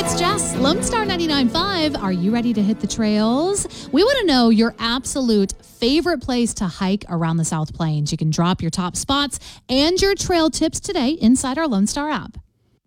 it's Jess, Lone Star 99.5. Are you ready to hit the trails? We want to know your absolute favorite place to hike around the South Plains. You can drop your top spots and your trail tips today inside our Lone Star app.